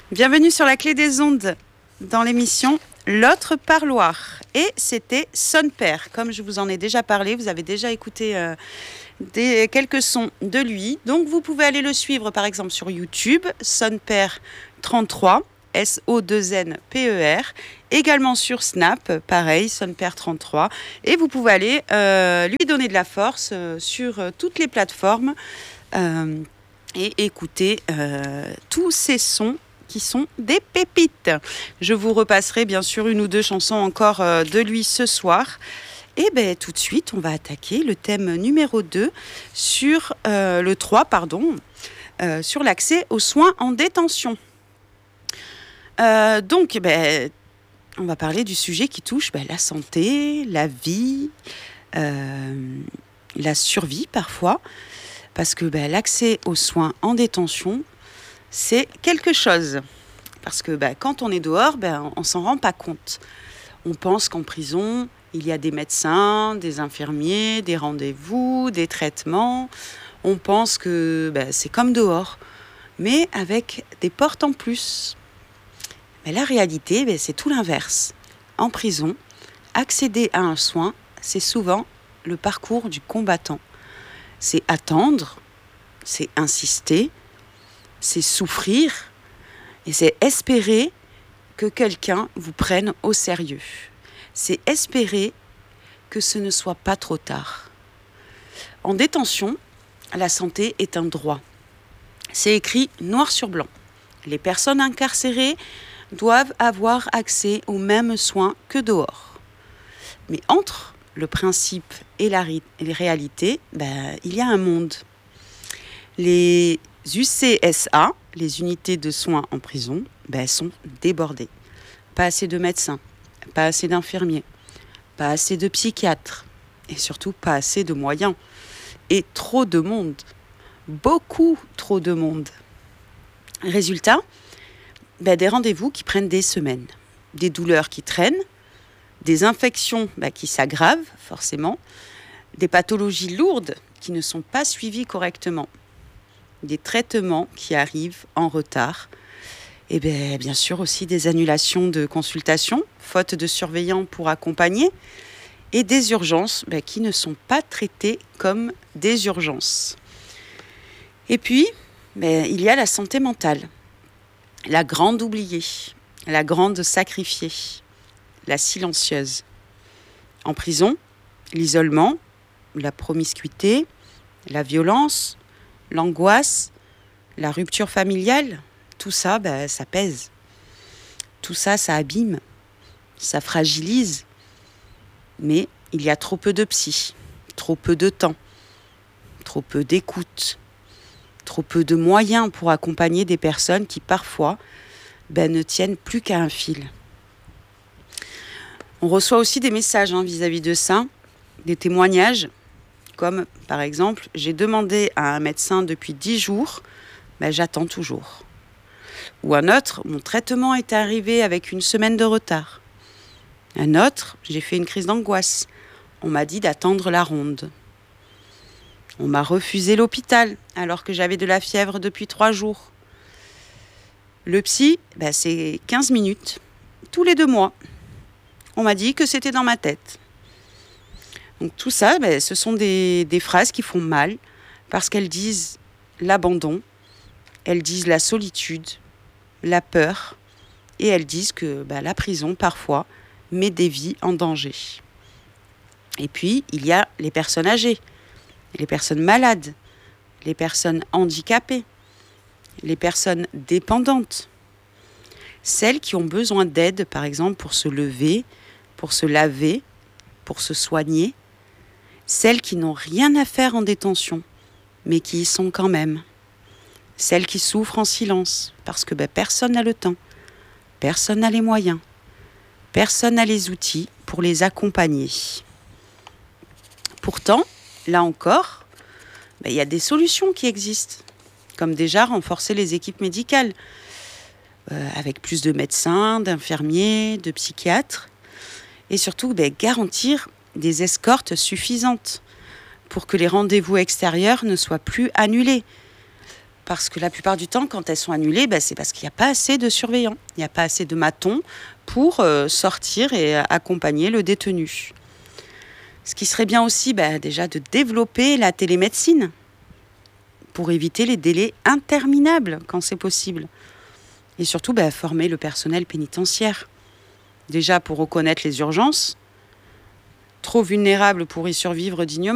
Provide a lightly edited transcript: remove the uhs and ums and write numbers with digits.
Bienvenue sur la clé des ondes dans l'émission L'autre parloir. Et c'était Son Père. Comme je vous en ai déjà parlé, vous avez déjà écouté quelques sons de lui. Donc vous pouvez aller le suivre par exemple sur YouTube, Son Père 33, SO2NPER. Également sur Snap, pareil, Son Père 33. Et vous pouvez aller lui donner de la force sur toutes les plateformes et écouter tous ces sons qui sont des pépites. Je vous repasserai bien sûr une ou deux chansons encore de lui ce soir. Et bien tout de suite, on va attaquer le thème numéro 2 sur le 3, sur l'accès aux soins en détention. Donc, on va parler du sujet qui touche la santé, la vie, la survie parfois, parce que l'accès aux soins en détention, c'est quelque chose. Parce que quand on est dehors, on ne s'en rend pas compte. On pense qu'en prison, il y a des médecins, des infirmiers, des rendez-vous, des traitements. On pense que c'est comme dehors, mais avec des portes en plus. Mais la réalité, c'est tout l'inverse. En prison, accéder à un soin, c'est souvent le parcours du combattant. C'est attendre, c'est insister, c'est souffrir et c'est espérer que quelqu'un vous prenne au sérieux. C'est espérer que ce ne soit pas trop tard. En détention, la santé est un droit. C'est écrit noir sur blanc. Les personnes incarcérées doivent avoir accès aux mêmes soins que dehors. Mais entre le principe et la réalité, il y a un monde. Les UCSA, les unités de soins en prison, sont débordées. Pas assez de médecins, pas assez d'infirmiers, pas assez de psychiatres et surtout pas assez de moyens. Et trop de monde, beaucoup trop de monde. Résultat, des rendez-vous qui prennent des semaines, des douleurs qui traînent, des infections qui s'aggravent forcément, des pathologies lourdes qui ne sont pas suivies correctement, des traitements qui arrivent en retard et bien sûr aussi des annulations de consultations, faute de surveillants pour accompagner et des urgences qui ne sont pas traitées comme des urgences. Et puis, il y a la santé mentale, la grande oubliée, la grande sacrifiée, la silencieuse. En prison, l'isolement, la promiscuité, la violence, l'angoisse, la rupture familiale, tout ça, ça pèse. Tout ça, ça abîme, ça fragilise. Mais il y a trop peu de psy, trop peu de temps, trop peu d'écoute, trop peu de moyens pour accompagner des personnes qui parfois ne tiennent plus qu'à un fil. On reçoit aussi des messages vis-à-vis de ça, des témoignages. Comme par exemple, j'ai demandé à un médecin depuis 10 jours, j'attends toujours. Ou un autre, mon traitement est arrivé avec une semaine de retard. Un autre, j'ai fait une crise d'angoisse. On m'a dit d'attendre la ronde. On m'a refusé l'hôpital alors que j'avais de la fièvre depuis 3 jours. Le psy, c'est 15 minutes, tous les 2 mois. On m'a dit que c'était dans ma tête. Donc tout ça, ce sont des phrases qui font mal parce qu'elles disent l'abandon, elles disent la solitude, la peur et elles disent que la prison parfois met des vies en danger. Et puis il y a les personnes âgées, les personnes malades, les personnes handicapées, les personnes dépendantes, celles qui ont besoin d'aide par exemple pour se lever, pour se laver, pour se soigner, celles qui n'ont rien à faire en détention, mais qui y sont quand même. Celles qui souffrent en silence, parce que personne n'a le temps, personne n'a les moyens, personne n'a les outils pour les accompagner. Pourtant, là encore, il y a des solutions qui existent, comme déjà renforcer les équipes médicales, avec plus de médecins, d'infirmiers, de psychiatres, et surtout garantir des escortes suffisantes pour que les rendez-vous extérieurs ne soient plus annulés. Parce que la plupart du temps, quand elles sont annulées, c'est parce qu'il n'y a pas assez de surveillants. Il n'y a pas assez de matons pour sortir et accompagner le détenu. Ce qui serait bien aussi, déjà, de développer la télémédecine pour éviter les délais interminables quand c'est possible. Et surtout, former le personnel pénitentiaire. Déjà pour reconnaître les urgences, trop vulnérables pour y survivre dignement.